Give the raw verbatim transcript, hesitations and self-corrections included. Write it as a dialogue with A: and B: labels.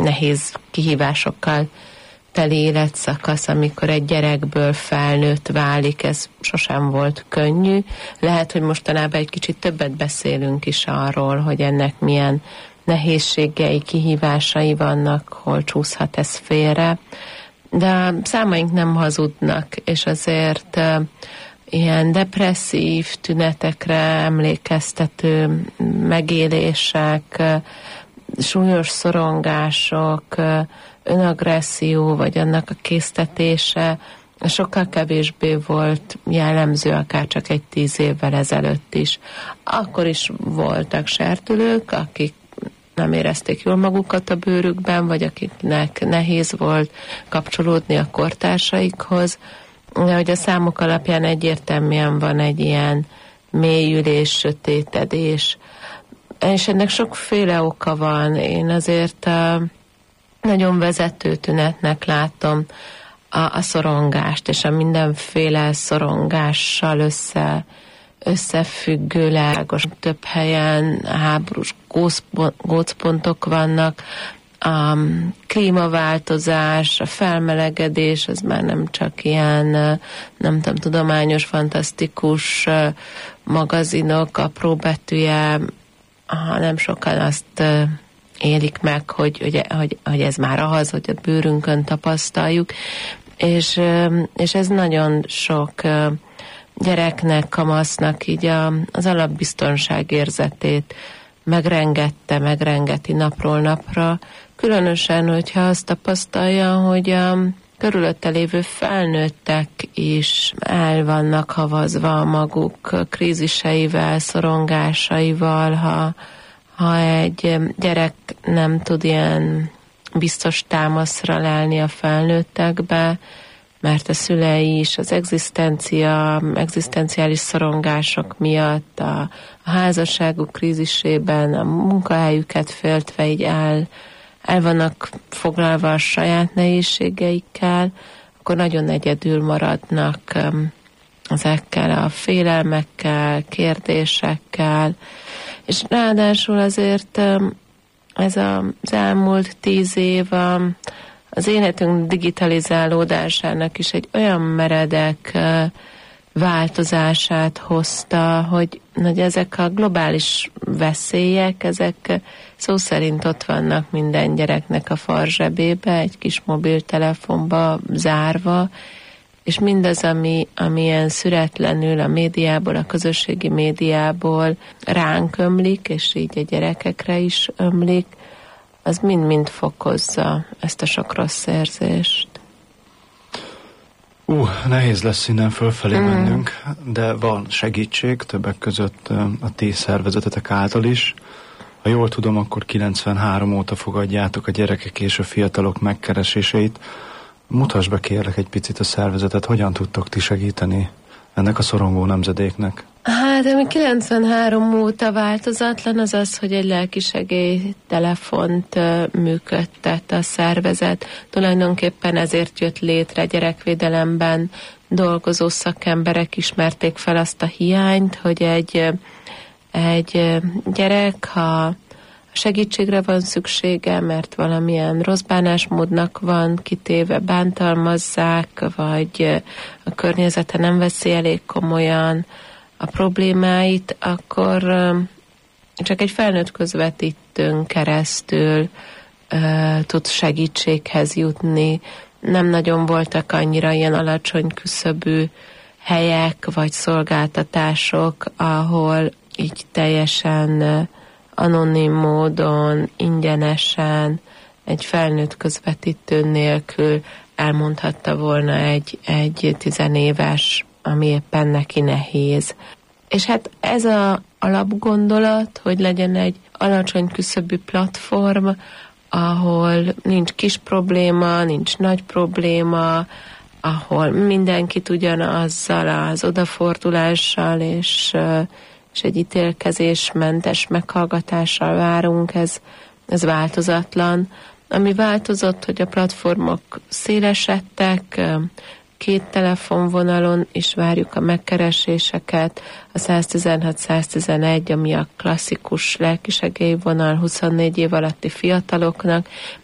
A: nehéz kihívásokkal teli életszakasz, amikor egy gyerekből felnőtt válik, ez sosem volt könnyű. Lehet, hogy mostanában egy kicsit többet beszélünk is arról, hogy ennek milyen nehézségei, kihívásai vannak, hol csúszhat ez félre. De a számaink nem hazudnak, és azért uh, ilyen depresszív tünetekre emlékeztető megélések, uh, súlyos szorongások, uh, önagresszió, vagy annak a késztetése sokkal kevésbé volt jellemző, akár csak egy tíz évvel ezelőtt is. Akkor is voltak serdülők, akik nem érezték jól magukat a bőrükben, vagy akiknek nehéz volt kapcsolódni a kortársaikhoz, de hogy a számok alapján egyértelműen van egy ilyen mélyülés, sötétedés, és ennek sokféle oka van. Én azért a nagyon vezető tünetnek látom a, a szorongást, és a mindenféle szorongással össze, összefüggő lágos. Több helyen háborús gócpontok vannak, a klímaváltozás, a felmelegedés, az már nem csak ilyen, nem tudom, tudományos, fantasztikus magazinok apró betűje, hanem sokan azt élik meg, hogy, hogy, hogy, hogy ez már az, hogy a bőrünkön tapasztaljuk, és, és ez nagyon sok gyereknek, kamasznak így a, az alapbiztonság érzetét megrengette, megrengeti napról napra, különösen, hogyha azt tapasztalja, hogy a körülötte lévő felnőttek is el vannak havazva a maguk kríziseivel, szorongásaival, ha, ha egy gyerek nem tud ilyen biztos támaszra lelni a felnőttekbe, mert a szülei is az egzisztencia, egzisztenciális szorongások miatt, a, a házasságuk krízisében, a munkahelyüket féltve így el, el vannak foglalva a saját nehézségeikkel, akkor nagyon egyedül maradnak um, ezekkel a félelmekkel, kérdésekkel, és ráadásul azért um, ez az elmúlt tíz év um, az életünk digitalizálódásának is egy olyan meredek uh, változását hozta, hogy, hogy ezek a globális veszélyek, ezek szó szerint ott vannak minden gyereknek a farzsebébe, egy kis mobiltelefonba zárva, és mindaz, ami, ami ilyen szüretlenül a médiából, a közösségi médiából ránk ömlik, és így a gyerekekre is ömlik, az mind-mind fokozza ezt a sok rossz érzést.
B: Ú, uh, nehéz lesz innen fölfelé mm. mennünk, de van segítség, többek között a ti szervezetetek által is. Ha jól tudom, akkor kilencvenhárom óta fogadjátok a gyerekek és a fiatalok megkereséseit. Mutass be kérlek egy picit a szervezetet, hogyan tudtok ti segíteni ennek a szorongó nemzedéknek?
A: Hát, ami kilencvenhárom óta változatlan, az az, hogy egy lelkisegély telefont uh, működtet a szervezet. Tulajdonképpen ezért jött létre gyerekvédelemben dolgozó szakemberek ismerték fel azt a hiányt, hogy egy, egy gyerek, ha segítségre van szüksége, mert valamilyen rossz bánásmódnak van kitéve, bántalmazzák, vagy a környezete nem veszi elég komolyan a problémáit, akkor csak egy felnőtt közvetítőn keresztül uh, tud segítséghez jutni. Nem nagyon voltak annyira ilyen alacsony küszöbű helyek vagy szolgáltatások, ahol így teljesen uh, anonim módon, ingyenesen, egy felnőtt közvetítő nélkül elmondhatta volna egy, egy tizenéves, ami éppen neki nehéz. És hát ez az alapgondolat, hogy legyen egy alacsony küszöbű platform, ahol nincs kis probléma, nincs nagy probléma, ahol mindenkit ugyanazzal az odafordulással és, és egy ítélkezésmentes meghallgatással várunk, ez, ez változatlan. Ami változott, hogy a platformok szélesedtek, két telefonvonalon is várjuk a megkereséseket, a száztizenhat száztizenegy, ami a klasszikus lelkisegélyvonal huszonnégy év alatti fiataloknak,